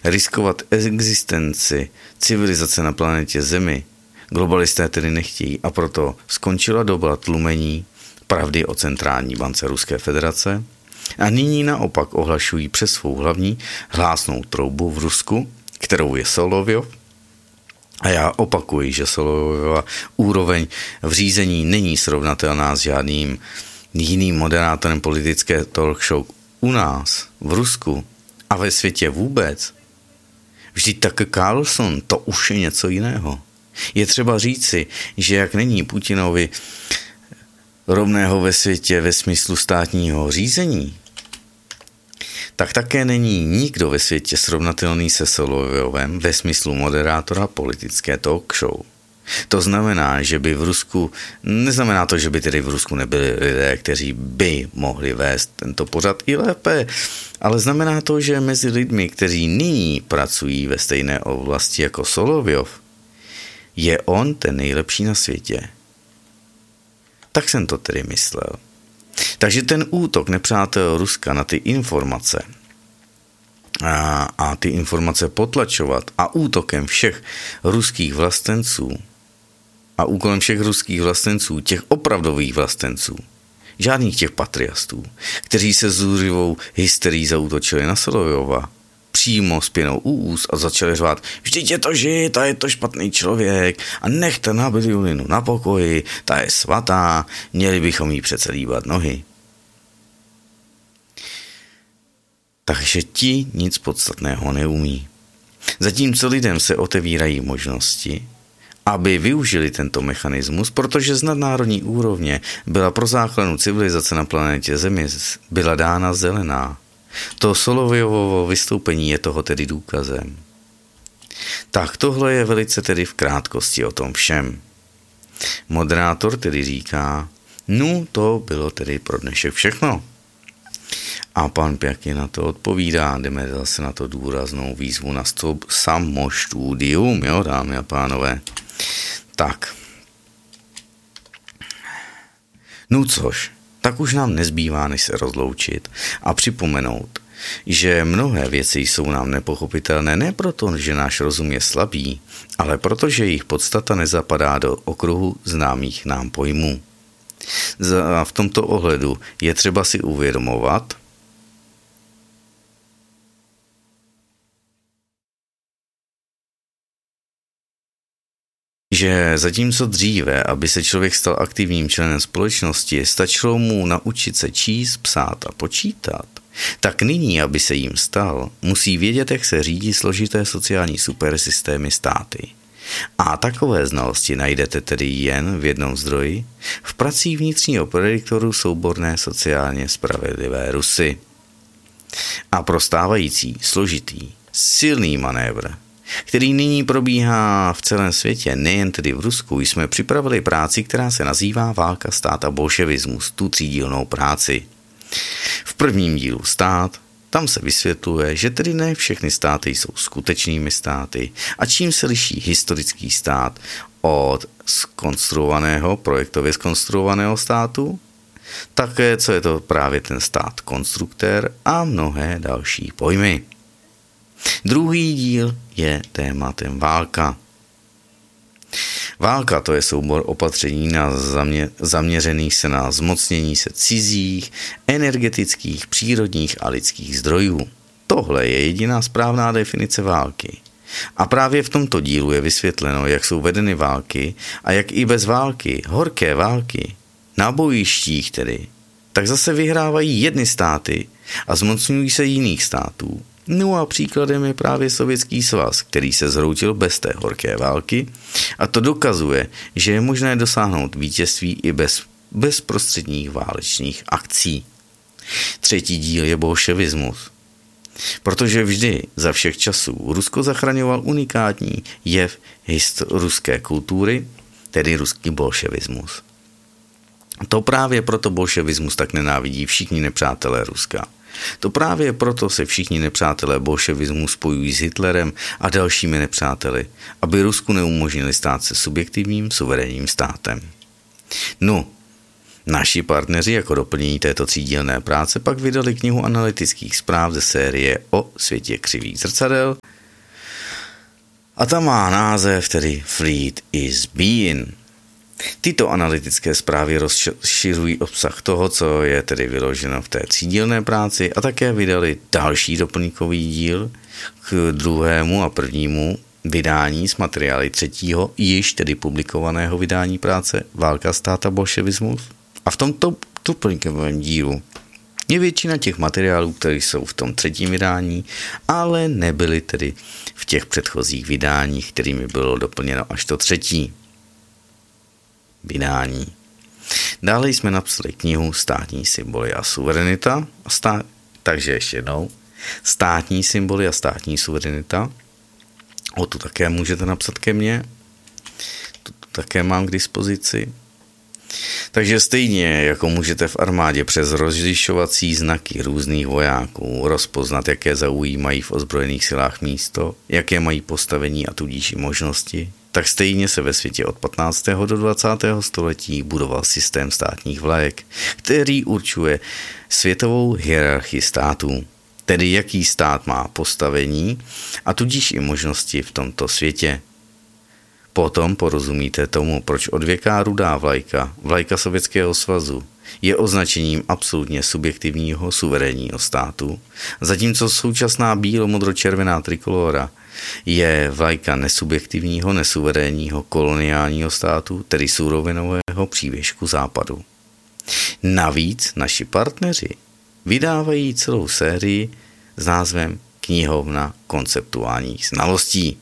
riskovat existenci civilizace na planetě Zemi globalisté tedy nechtějí a proto skončila doba tlumení pravdy o centrální bance Ruské federace a nyní naopak ohlašují přes svou hlavní hlásnou troubu v Rusku, kterou je Solovjov. A já opakuji, že Solovjova úroveň v řízení není srovnatelná s žádným jiným moderátorem politické talk show u nás, v Rusku a ve světě vůbec. Vždyť Tucker Carlson, to už je něco jiného. Je třeba říci, že jak není Putinovi rovného ve světě ve smyslu státního řízení, tak také není nikdo ve světě srovnatelný se Solovjovem ve smyslu moderátora politické talk show. To znamená, že by v Rusku, neznamená to, že by tedy v Rusku nebyli lidé, kteří by mohli vést tento pořad i lépe, ale znamená to, že mezi lidmi, kteří nyní pracují ve stejné oblasti jako Solovjov, je on ten nejlepší na světě. Tak jsem to tedy myslel. Takže ten útok nepřátel Ruska na ty informace a ty informace potlačovat a útokem všech ruských vlastenců a úkolem všech ruských vlastenců, těch opravdových vlastenců, žádných těch patriastů, kteří se zúřivou hysterií zaútočili na Solovjova, přímo s pěnou u úst a začali řvát, vždyť je to žid a je to špatný člověk a nechte Nabiulinu na pokoji, ta je svatá, měli bychom jí přece líbat nohy. Takže ti nic podstatného neumí. Zatímco lidem se otevírají možnosti, aby využili tento mechanismus, protože z nadnárodní úrovně byla pro záchranu civilizace na planetě Zemi byla dána zelená. To Solovjovovo vystoupení je toho tedy důkazem. Tak tohle je velice tedy v krátkosti o tom všem. Moderátor tedy říká, no to bylo tedy pro dnešek všechno. A pan Pěkně na to odpovídá, jdeme zase na to důraznou výzvu na samostudium, jo, dámy a pánové. Tak. No což, tak už nám nezbývá, než se rozloučit a připomenout, že mnohé věci jsou nám nepochopitelné ne proto, že náš rozum je slabý, ale protože jejich podstata nezapadá do okruhu známých nám pojmů. A v tomto ohledu je třeba si uvědomovat, že zatímco dříve, aby se člověk stal aktivním členem společnosti, stačilo mu naučit se číst, psát a počítat, tak nyní, aby se jím stal, musí vědět, jak se řídí složité sociální supersystémy státy. A takové znalosti najdete tedy jen v jednom zdroji, v pracích vnitřního prediktoru souborné sociálně spravedlivé Rusy. A pro stávající, složitý, silný manévr, který nyní probíhá v celém světě, nejen tedy v Rusku, jsme připravili práci, která se nazývá Válka stát a bolševismus, tu třídílnou práci. V prvním dílu Stát, tam se vysvětluje, že tedy ne všechny státy jsou skutečnými státy a čím se liší historický stát od zkonstruovaného, projektově zkonstruovaného státu, také co je to právě ten stát konstruktér a mnohé další pojmy. Druhý díl je tématem válka. Válka to je soubor opatření zaměřených se na zmocnění se cizích, energetických, přírodních a lidských zdrojů. Tohle je jediná správná definice války. A právě v tomto dílu je vysvětleno, jak jsou vedeny války a jak i bez války, horké války, na bojištích tedy, tak zase vyhrávají jedny státy a zmocňují se jiných států. No a příkladem je právě Sovětský svaz, který se zhroutil bez té horké války a to dokazuje, že je možné dosáhnout vítězství i bez bezprostředních válečných akcí. Třetí díl je bolševismus. Protože vždy za všech časů Rusko zachraňoval unikátní jev ruské kultury, tedy ruský bolševismus. To právě proto bolševismus tak nenávidí všichni nepřátelé Ruska. To právě proto se všichni nepřátelé bolševismu spojují s Hitlerem a dalšími nepřáteli, aby Rusku neumožnili stát se subjektivním suverénním státem. No, Naši partneři jako doplnění této třídílné práce pak vydali knihu analytických zpráv ze série o světě křivých zrcadel a ta má název tedy Fleet is Being. Tyto analytické zprávy rozšiřují obsah toho, co je tedy vyloženo v té třídílné práci a také vydali další doplňkový díl k druhému a prvnímu vydání s materiály třetího, již tedy publikovaného vydání práce Válka, stát a bolševismus. A v tomto doplňkovém dílu je většina těch materiálů, které jsou v tom třetím vydání, ale nebyly tedy v těch předchozích vydáních, kterými bylo doplněno až to třetí vydání. Dále jsme napsali knihu Státní symboly a suverenita. Takže ještě jednou. Státní symboly a státní suverenita. O tu také můžete napsat ke mně. Tu také mám k dispozici. Takže stejně jako můžete v armádě přes rozlišovací znaky různých vojáků rozpoznat, jaké zaujímají v ozbrojených silách místo, jaké mají postavení a tudíž i možnosti, tak stejně se ve světě od 15. do 20. století budoval systém státních vlajek, který určuje světovou hierarchii států, tedy jaký stát má postavení a tudíž i možnosti v tomto světě. Potom porozumíte tomu, proč odvěká rudá vlajka Sovětského svazu, je označením absolutně subjektivního suverénního státu, zatímco současná bílo-modro-červená trikolora je vlajka nesubjektivního, nesuverénního koloniálního státu, tedy surovinového přívěšku západu. Navíc naši partneři vydávají celou sérii s názvem Knihovna konceptuálních znalostí.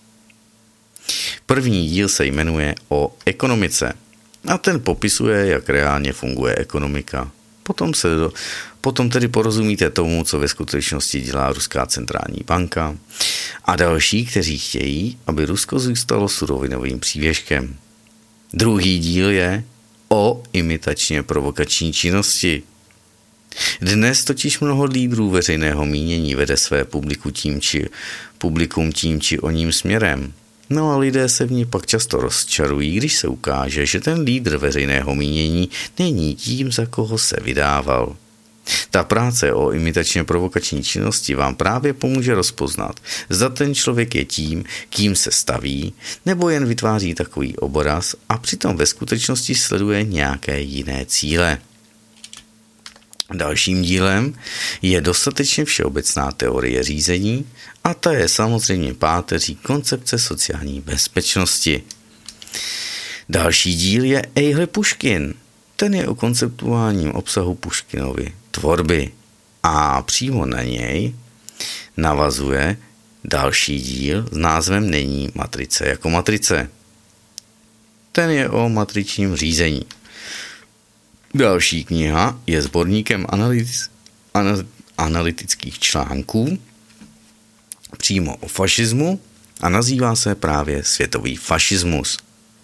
První díl se jmenuje o ekonomice a ten popisuje, jak reálně funguje ekonomika. Potom tedy porozumíte tomu, co ve skutečnosti dělá Ruská centrální banka a další, kteří chtějí, aby Rusko zůstalo surovinovým přívěškem. Druhý díl je o imitačně provokační činnosti. Dnes totiž mnoho lídrů veřejného mínění vede své publikum tím či oním směrem. No a lidé se v ní pak často rozčarují, když se ukáže, že ten lídr veřejného mínění není tím, za koho se vydával. Ta práce o imitačně provokační činnosti vám právě pomůže rozpoznat, zda ten člověk je tím, kým se staví, nebo jen vytváří takový obraz a přitom ve skutečnosti sleduje nějaké jiné cíle. Dalším dílem je dostatečně všeobecná teorie řízení a ta je samozřejmě páteří koncepce sociální bezpečnosti. Další díl je Ejhle Puškin. Ten je o konceptuálním obsahu Puškinovy tvorby a přímo na něj navazuje další díl s názvem Není matrice jako matrice. Ten je o matričním řízení. Další kniha je sborníkem analytických článků přímo o fašismu a nazývá se právě Světový fašismus.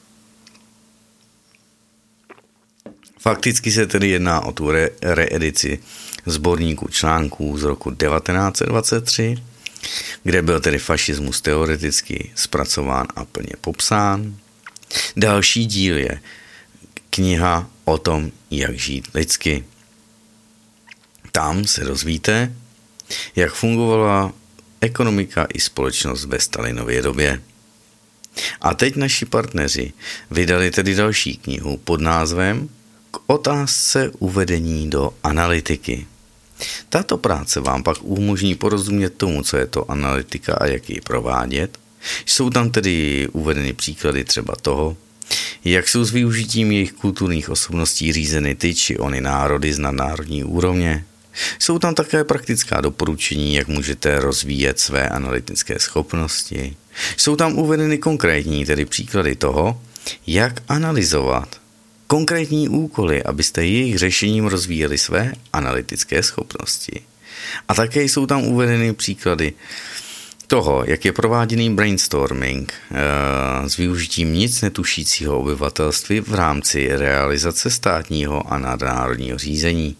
Fakticky se tedy jedná o tu reedici sborníku článků z roku 1923, kde byl tedy fašismus teoreticky zpracován a plně popsán. Další díl je kniha o tom, jak žít lidsky. Tam se dozvíte, jak fungovala ekonomika i společnost ve Stalinově době. A teď naši partneři vydali tedy další knihu pod názvem K otázce uvedení do analytiky. Tato práce vám pak umožní porozumět tomu, co je to analytika a jak ji provádět. Jsou tam tedy uvedeny příklady třeba toho, jak jsou s využitím jejich kulturních osobností řízeny ty či ony národy z nadnárodní úrovně. Jsou tam také praktická doporučení, jak můžete rozvíjet své analytické schopnosti. Jsou tam uvedeny konkrétní, tedy příklady toho, jak analyzovat konkrétní úkoly, abyste jejich řešením rozvíjeli své analytické schopnosti. A také jsou tam uvedeny příklady toho, jak je prováděný brainstorming s využitím nic netušícího obyvatelství v rámci realizace státního a nadnárodního řízení.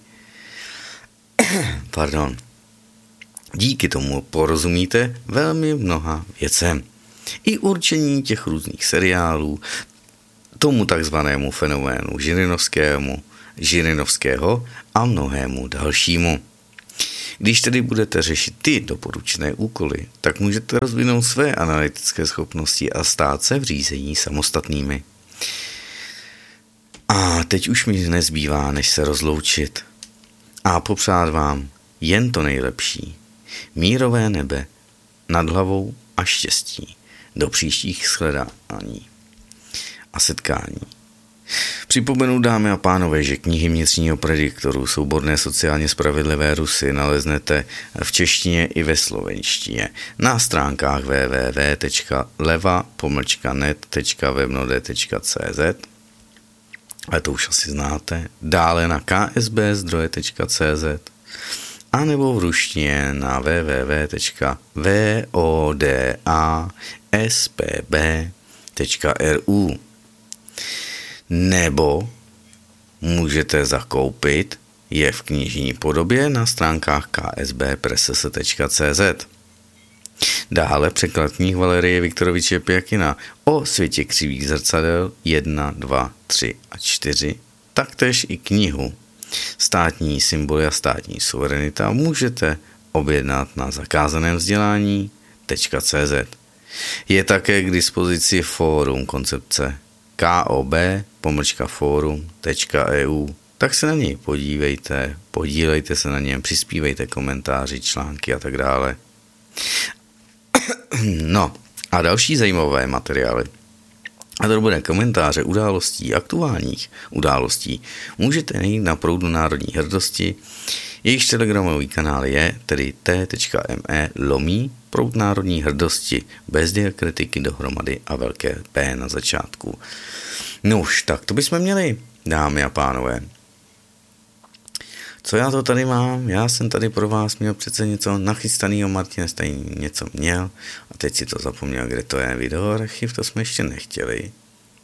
Pardon. Díky tomu porozumíte velmi mnoha věcem. I určení těch různých seriálů, tomu takzvanému fenoménu žirinovskému Žirinovského a mnohému dalšímu. Když tedy budete řešit ty doporučené úkoly, tak můžete rozvinout své analytické schopnosti a stát se v řízení samostatnými. A teď už mi nezbývá, než se rozloučit a popřát vám jen to nejlepší. Mírové nebe nad hlavou a štěstí do příštích shledání a setkání. Připomenu, dámy a pánové, že knihy vnitřního prediktoru, souborné sociálně spravedlivé Rusy, naleznete v češtině i ve slovenštině na stránkách www.leva-net.webnode.cz, ale to už asi znáte, dále na ksbzdroje.cz a nebo v ruštině na www.vodaspb.ru. Nebo můžete zakoupit je v knižní podobě na stránkách ksbpress.cz. Dále překlad knih Valerie Viktoroviče Pjakina o světě křivých zrcadel 1, 2, 3 a 4, taktéž i knihu Státní symboly a státní suverenita můžete objednat na zakázaném vzdělání.cz. Je také k dispozici fórum koncepce kob-forum.eu, tak se na něj podívejte, podílejte se na něm, přispívejte komentáři, články a tak dále. No a další zajímavé materiály, a to bude komentáře událostí, aktuálních událostí, můžete najít na proudu Národní hrdosti. Jejich telegramový kanál je tedy t.me/proud Národní hrdosti bez diakritiky dohromady a velké P na začátku. No už, tak to bychom měli, dámy a pánové. Co já to tady mám? Já jsem tady pro vás měl přece něco nachystaného, Martin tady něco měl a teď si to zapomněl, kde to je. Videoarchiv, to jsme ještě nechtěli.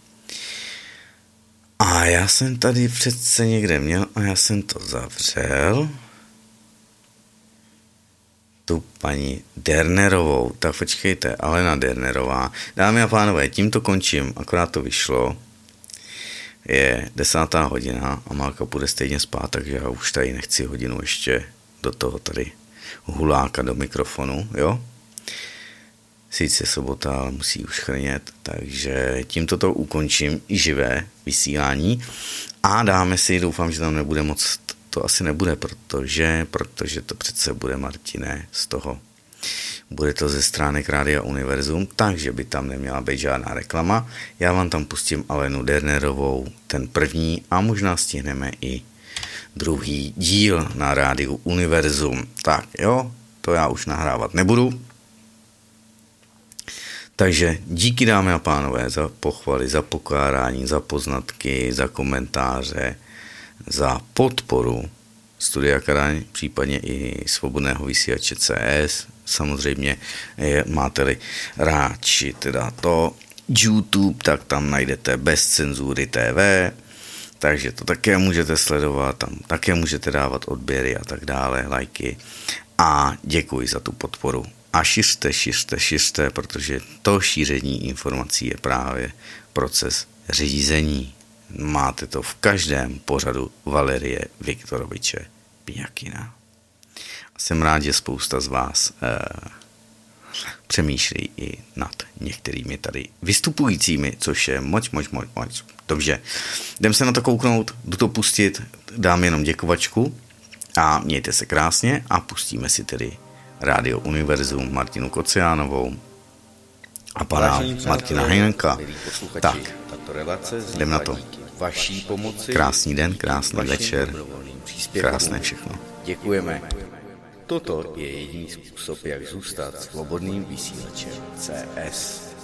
A já jsem tady přece někde měl a já jsem to zavřel. Tu paní Dernerovou, tak počkejte, Alena Dernerová. Dámy a pánové, tímto končím, akorát to vyšlo. Je 10. hodina a Málka půjde stejně spát, takže já už tady nechci hodinu ještě do toho tady huláka do mikrofonu, jo? Sice sobota, ale musí už chrnět, takže tímto to ukončím i živé vysílání a dáme si, doufám, že tam nebude moc, to asi nebude, protože to přece bude, Martine, z toho. Bude to ze stránek Rádia Univerzum, takže by tam neměla být žádná reklama. Já vám tam pustím Alenu Dernerovou, ten první, a možná stihneme i druhý díl na Rádiu Univerzum. Tak jo, to já už nahrávat nebudu. Takže díky, dámy a pánové, za pochvaly, za pokládání, za poznatky, za komentáře, za podporu Studia Kadaň, případně i Svobodného vysílače CS. Samozřejmě máte-li ráči teda to YouTube, tak tam najdete Bez cenzury TV, takže to také můžete sledovat, tam také můžete dávat odběry a tak dále, lajky. A děkuji za tu podporu. A šiřte, protože to šíření informací je právě proces řízení. Máte to v každém pořadu Valerie Viktoroviče Pjakina. Jsem rád, že spousta z vás přemýšlí i nad některými tady vystupujícími, což je moc. Dobře, jdem se na to kouknout, jdu to pustit, dám jenom děkovačku a mějte se krásně a pustíme si tedy Rádio Univerzum, Martinu Kociánovou a pana Martina Hejnka. Tak, jdem na to. Krásný den, krásný večer, krásné všechno. Děkujeme. Toto je jediný způsob, jak zůstat svobodným vysílačem CS.